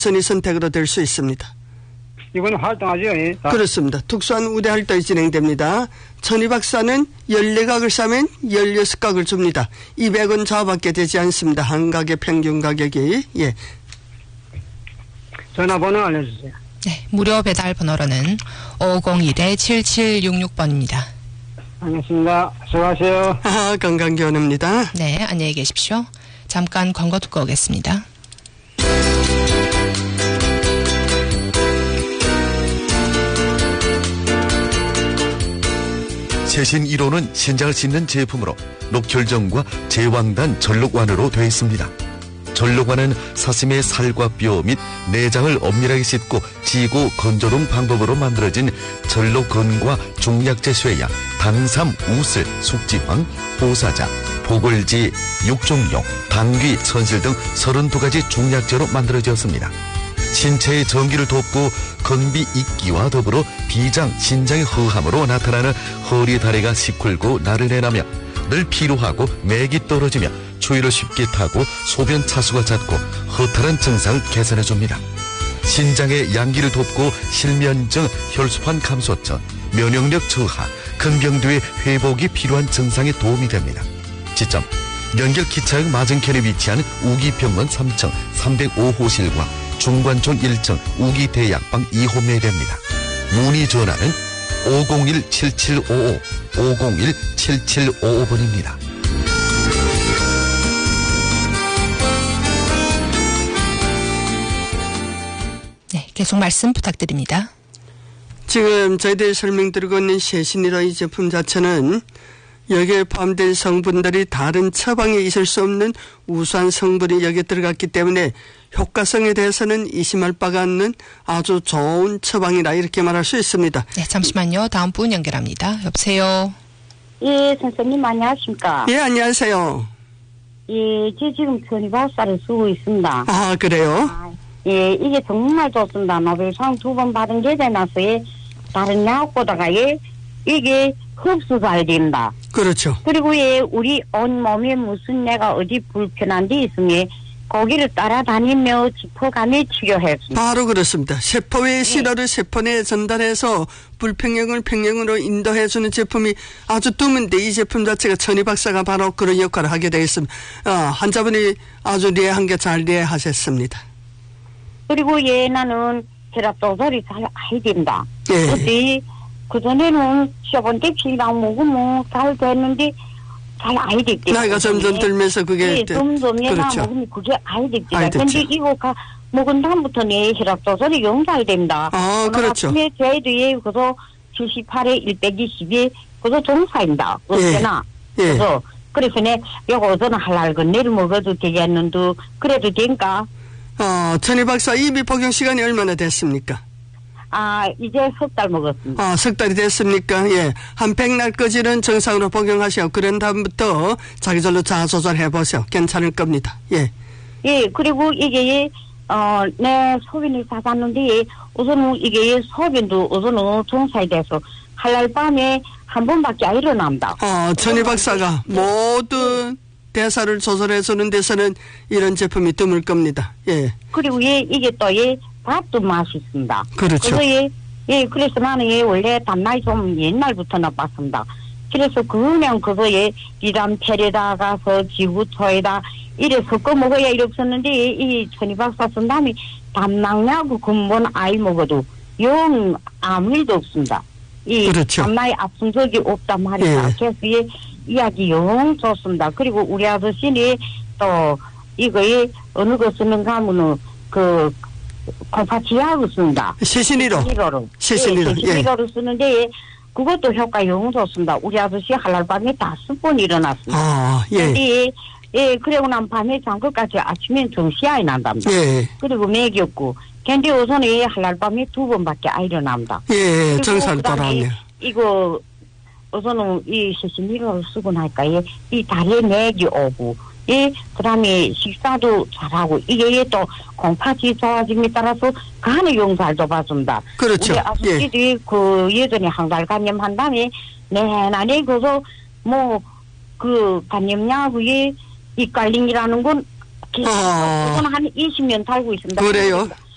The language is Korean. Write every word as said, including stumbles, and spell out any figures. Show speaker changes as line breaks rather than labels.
선이 선택으로 될 수 있습니다.
이번에 활동하죠? 예.
그렇습니다. 특수한 우대 활동이 진행됩니다. 천희 박사는 열네 각을 사면 열여섯 각을 줍니다. 이백 원 저하밖에 되지 않습니다. 한 각의 평균 가격이. 예.
전화번호 알려주세요.
네, 무료 배달 번호로는 오공일 칠칠육육 번입니다.
알겠습니다. 수고하세요.
아, 건강교원입니다.
네, 안녕히 계십시오. 잠깐 광고 듣고 오겠습니다.
최신 일 호는 신장을 씻는 제품으로 녹혈정과 제왕단 전록완으로 되어 있습니다. 전록완은 사슴의 살과 뼈 및 내장을 엄밀하게 씻고 지고 건조dung 방법으로 만들어진 전록건과 중약제 쇠약, 당삼, 우슬, 숙지황, 보사자, 보글지, 육종용, 당귀, 천실 등 서른두 가지 중약제로 만들어졌습니다. 신체의 전기를 돕고 건비 있기와 더불어 비장, 신장의 허함으로 나타나는 허리 다리가 시쿨고 나른해나며 늘 피로하고 맥이 떨어지며 추위를 쉽게 타고 소변 차수가 잦고 허탈한 증상을 개선해줍니다. 신장의 양기를 돕고 실면증, 혈소판 감소증, 면역력 저하, 근병두의 회복이 필요한 증상에 도움이 됩니다. 지점 연결 기차역 맞은편에 위치한 우기병원 삼 층 삼백오 호실과 중관촌 일 층 우기대약방 이 호매에 됩니다. 문의 전화는 오공일 칠칠오오 오공일 칠칠오오 번입니다.
네, 계속 말씀 부탁드립니다.
지금 저희들이 설명드리고 있는 셰신이라 이 제품 자체는 여기에 포함된 성분들이 다른 처방에 있을 수 없는 우수한 성분이 여기에 들어갔기 때문에 효과성에 대해서는 의심할 바가 없는 아주 좋은 처방이라 이렇게 말할 수 있습니다.
네, 잠시만요. 다음 분 연결합니다. 여보세요.
예, 선생님 안녕하십니까?
예, 안녕하세요.
예, 저 지금 천희박사를 쓰고 있습니다.
아, 그래요?
아, 예, 이게 정말 좋습니다. 노벨상 두 번 받은 게 되나서 예, 다른 약보다가 예, 이게 흡수 잘 된다.
그렇죠.
그리고 예, 우리 온 몸에 무슨 내가 어디 불편한 데 있으면 거기를 따라다니며 짚어가며 치료했습니다.
바로 그렇습니다. 세포의
네.
신호를 세포 내에 전달해서 불평형을 평형으로 인도해주는 제품이 아주 드문데 이 제품 자체가 천희 박사가 바로 그런 역할을 하게 되겠습니다. 어, 환자분이 아주 이해한 게 잘 이해하셨습니다.
그리고 예, 나는 혈압 조절이 잘 아이 된다.
예.
그때 그전에는 시어본 때 피랑 먹으면 잘 됐는데 잘 아이 됐대.
나이가 점점 들면서 그게
예, 점점 얘가
그렇죠.
먹으면 그게 아이 됐대.
아이 됐죠.
근데 이거 가 먹은 다음부터 내 혈압 조절이 영 잘 된다.
아, 그렇죠.
아침에 저희도 예, 그래서 칠십팔에 백이십에 그래서 정사입니다. 어쩌나.
예.
그래서 그래서 내 요거 저는 할랄 건 내일 먹어도 되겠는데 그래도 된가?
어, 천희 박사 이비 복용 시간이 얼마나 됐습니까?
아, 이제 석 달 먹었습니다.
아, 석 달이 됐습니까? 예. 한 백날까지는 정상으로 복용하시고, 그런 다음부터 자기절로 자아 조절해보세요. 괜찮을 겁니다. 예.
예, 그리고 이게, 어, 내 소변을 사봤는데, 우선은 이게 소변도 우선은 종사에 대해서 할날 밤에 한 번밖에 안 일어납니다.
어, 천희 박사가 모든 대사를 조절해주는 데서는 이런 제품이 드물 겁니다. 예.
그리고 예, 이게 또 예, 밥도 맛있습니다.
그렇죠.
그래서 예, 예, 그래서 나는 예, 원래 단맛이 좀 옛날부터 나빴습니다. 그래서 그냥 그거 예, 비단펠에다 가서 지구초에다 이래 섞어 먹어야 일 없었는데, 이 천희 박사 쓴 다음에 담낭약고 근본 아이 먹어도 영 아무 일도 없습니다. 이
그렇죠.
담낭이 아픈 적이 없단 말이야.
예.
그래서 예, 이야기 영 좋습니다. 그리고 우리 아저씨는 또 이거에 어느 거 쓰는가 하면은 그 콩파치하고 씁니다.
시신이로.
시신이로로.
시신이로.
예, 시신이로로 쓰는데 그것도 효과 영 좋습니다. 우리 아저씨 할날 밤에 다섯 번 일어났습니다.
아, 예.
근데 예, 그리고 난 밤에 잠깐까지 아침엔 정시야이 난답니다.
예.
그리고 맥였고 근데 우선 이 할날 밤에 두 번밖에 안 일어납니다.
예,
그리고
정상
그다음에
돌아왔네요.
이거 우선은 이 시신이로를 쓰고 나니까 예, 이 다리에 맥이 오고 예, 그 다음에 식사도 잘하고 이게 또 콩팥이 좋아짐에 따라서 간의 용살도 받습니다.
그렇죠.
우리 아버지들이 예. 그 예전에 항달 감염한 다음에 내년에 그래서 뭐 그 감염약에 이깔링이라는 건
아.
그건 한 이십 년 달고 있습니다.
그래요?